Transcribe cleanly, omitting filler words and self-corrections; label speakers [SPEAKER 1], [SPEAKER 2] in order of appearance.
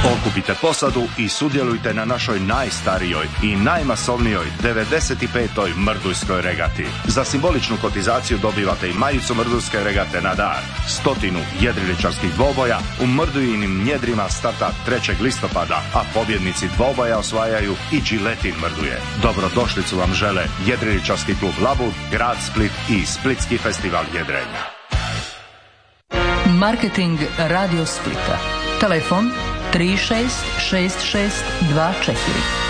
[SPEAKER 1] Pokupite posadu i sudjelujte na našoj najstarijoj i najmasovnijoj 95. Mrdujskoj regati. Za simboličnu kotizaciju dobivate i majicu Mrdujske regate na dar. 100 jedriličarskih dvoboja u Mrdujinim njedrima starta 3. listopada, a pobjednici dvoboja osvajaju i džiletin Mrduje. Dobrodošlicu vam žele jedriličarski klub Labud, grad Split i Splitski festival jedrenja.
[SPEAKER 2] Marketing Radio Splita. Telefon 366624.